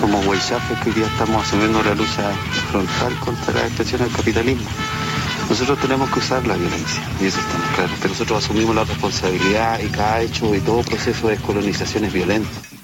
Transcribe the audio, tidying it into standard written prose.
como Weishaupt, que hoy día estamos asumiendo la lucha frontal contra la expresión del capitalismo. Nosotros tenemos que usar la violencia, y eso estamos claros, pero nosotros asumimos la responsabilidad y cada hecho y todo proceso de descolonización es violento.